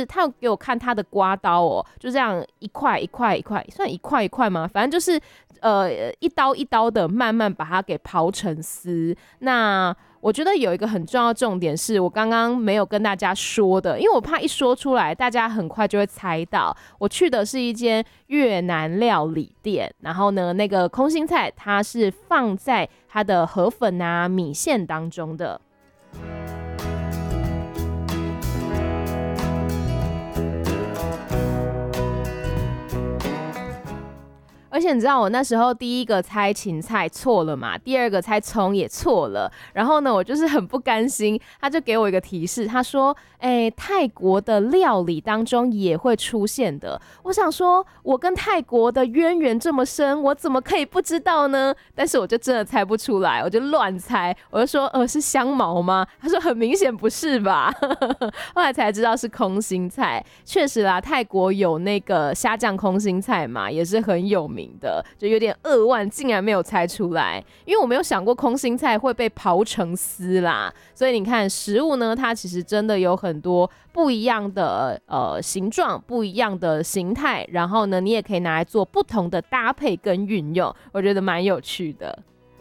是他有给我看他的刮刀哦，就这样一块一块一块，算一块一块吗？反正就是一刀一刀的慢慢把它给刨成丝。那我觉得有一个很重要的重点是我刚刚没有跟大家说的，因为我怕一说出来大家很快就会猜到。我去的是一间越南料理店，然后呢那个空心菜它是放在它的河粉啊米线当中的。而且你知道我那时候第一个猜芹菜错了嘛，第二个猜葱也错了，然后呢我就是很不甘心，他就给我一个提示，他说泰国的料理当中也会出现的。我想说我跟泰国的渊源这么深，我怎么可以不知道呢？但是我就真的猜不出来，我就乱猜，我就说是香茅吗？他说很明显不是吧后来才知道是空心菜。确实啦，泰国有那个虾酱空心菜嘛，也是很有名的，就有点扼腕，竟然没有猜出来，因为我没有想过空心菜会被刨成丝啦。所以你看，食物呢，它其实真的有很多不一样的形状，不一样的形态，然后呢，你也可以拿来做不同的搭配跟运用，我觉得蛮有趣的。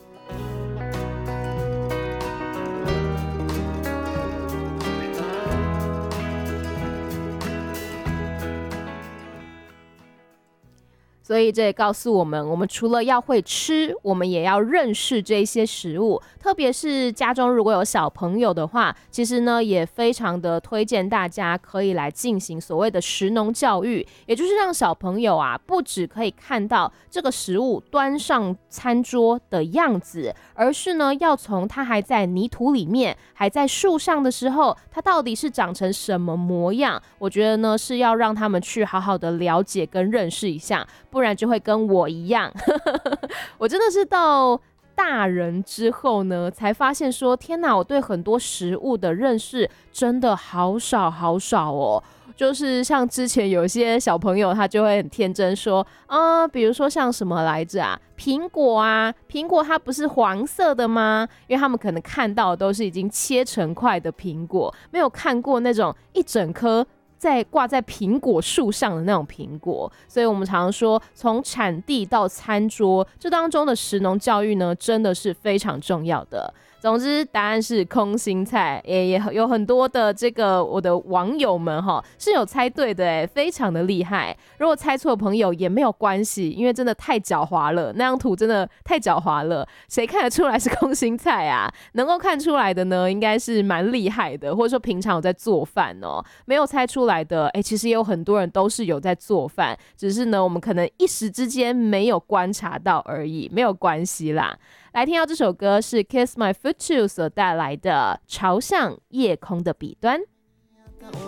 所以这也告诉我们，我们除了要会吃，我们也要认识这些食物。特别是家中如果有小朋友的话，其实呢也非常的推荐大家可以来进行所谓的食农教育，也就是让小朋友啊不只可以看到这个食物端上餐桌的样子，而是呢要从它还在泥土里面，还在树上的时候，它到底是长成什么模样。我觉得呢是要让他们去好好的了解跟认识一下，不然就会跟我一样我真的是到大人之后呢才发现说，天哪，我对很多食物的认识真的好少好少哦。就是像之前有些小朋友他就会很天真说比如说像什么来着啊，苹果啊，苹果它不是黄色的吗？因为他们可能看到的都是已经切成块的苹果，没有看过那种一整颗挂在苹果树上的那种苹果。所以我们常说从产地到餐桌，这当中的食农教育呢真的是非常重要的。总之答案是空心菜，也有很多的这个我的网友们是有猜对的非常的厉害。如果猜错的朋友也没有关系，因为真的太狡猾了，那张图真的太狡猾了，谁看得出来是空心菜啊？能够看出来的呢应该是蛮厉害的，或者说平常有在做饭哦。没有猜出来的其实也有很多人都是有在做饭，只是呢我们可能一时之间没有观察到而已，没有关系啦。来听到这首歌是 Kiss My Foot Two 所带来的朝向夜空的彼端。